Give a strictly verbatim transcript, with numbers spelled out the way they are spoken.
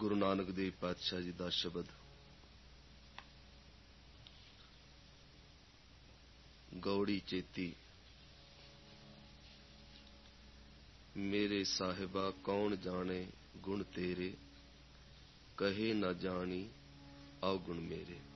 ਗੁਰੂ ਨਾਨਕ ਦੇਵ ਪਾਤਸ਼ਾਹ ਜੀ ਦਾ ਸ਼ਬਦ। ਗੌੜੀ ਚੇਤੀ ਮੇਰੇ ਸਾਹਿਬਾ ਕੌਣ ਜਾਣੇ ਗੁਣ ਤੇਰੇ, ਕਹੇ ਨਾ ਜਾਣੀ ਅਵਗੁਣ ਮੇਰੇ।